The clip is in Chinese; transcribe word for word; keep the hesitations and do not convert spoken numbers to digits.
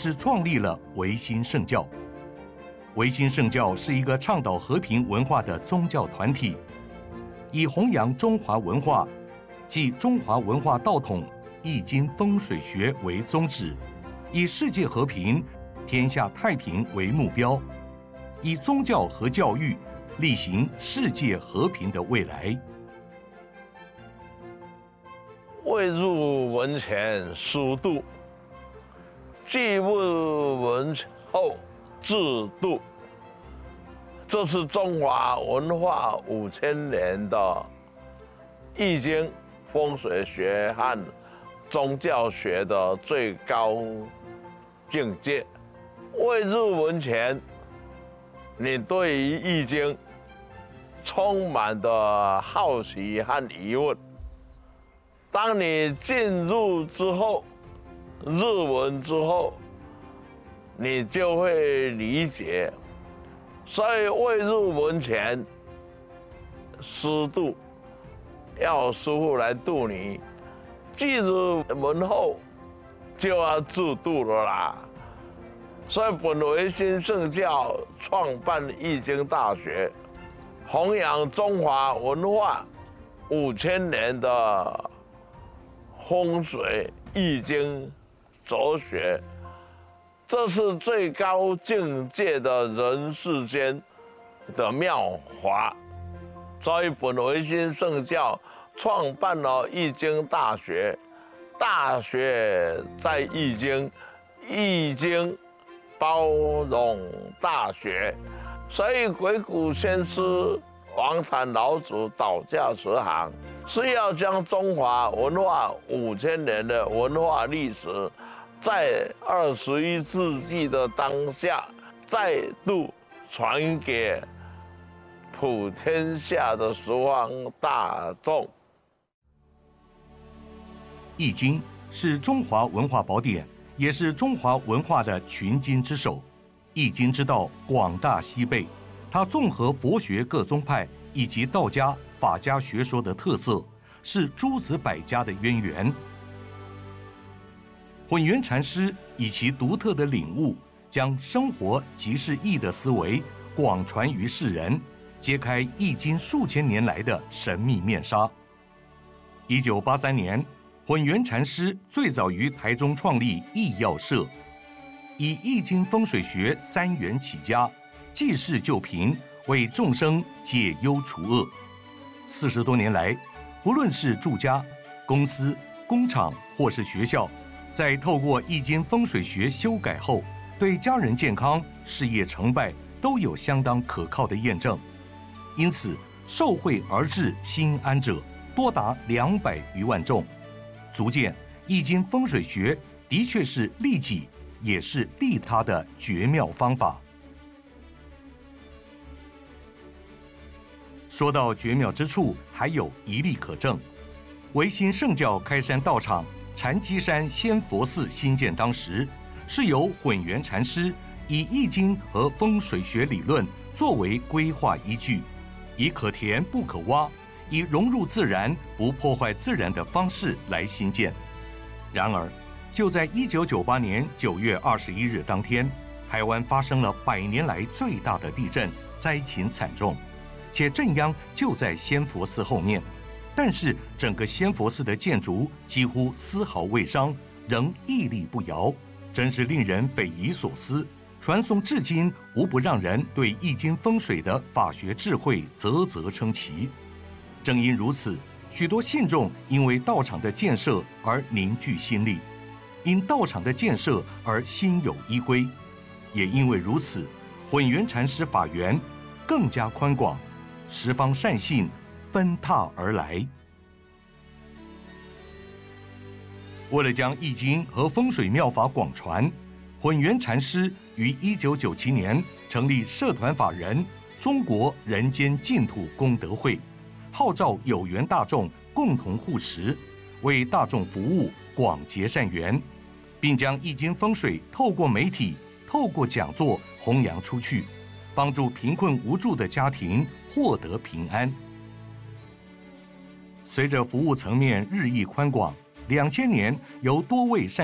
是创立了维新圣教。维新圣教是一个倡导和平文化的宗教团体，以弘扬中华文化即中华文化道统、易经风水学为宗旨，以世界和平、天下太平为目标，以宗教和教育力行世界和平的未来。 未入文前书度，既入文后制度。这是中华文化五千年的易经、风水学和宗教学的最高境界。未入文前，你对于易经充满的好奇和疑问。当你进入之后，入文之后，你就会理解。所以未入文前，师度，要师傅来度你；既入门后，就要自度了啦。所以本维新圣教创办易经大学，弘扬中华文化五千年的风水、易经、哲学，这是最高境界的人世间的妙法。所以本维新圣教创办了易经大学，大学在易经，易经包容大学。所以鬼谷先师、王禅老祖导驾十行，是要将中华文化五千年的文化历史，在二十一世纪的当下，再度传给普天下的十方大众。 易经是中华文化宝典，也是中华文化的群经之首。易经之道广大西备，它综合佛学各宗派以及道家、法家学说的特色，是诸子百家的渊源。混元禅师以其独特的领悟，将生活即是易的思维广传于世人，揭开易经数千年来的神秘面纱。一九八三年，混元禅师最早于台中创立易药社，以易经风水学三元起家，济世救贫，为众生解忧除恶。四十多年来，不论是住家、公司、工厂或是学校，在透过易经风水学修改后，对家人健康、事业成败都有相当可靠的验证。因此，受惠而至心安者多达两百余万众，足见易经风水学的确是利己也是利他的绝妙方法。说到绝妙之处，还有一例可证。维新圣教开山道场禅机山仙佛寺兴建当时，是由混元禅师以易经和风水学理论作为规划依据，以可填不可挖，以融入自然不破坏自然的方式来兴建。然而，就在一九九八年九月二十一日当天，台湾发生了百年来最大的地震，灾情惨重，且震央就在仙佛寺后面。但是整个仙佛寺的建筑几乎丝毫未伤，仍屹立不摇，真是令人匪夷所思。传颂至今，无不让人对易经风水的法学智慧啧啧称奇。正因如此，许多信众因为道场的建设而凝聚心力，因道场的建设而心有依归。也因为如此，混元禅师法源更加宽广，十方善信奔踏而来。为了将易经和风水妙法广传，混元禅师于一九九七年成立社团法人中国人间净土功德会，号召有缘大众共同护持，为大众服务，广结善缘，并将易经风水透过媒体、透过讲座弘扬出去，帮助贫困无助的家庭获得平安。随着服务层面日益宽广，两千年由多位善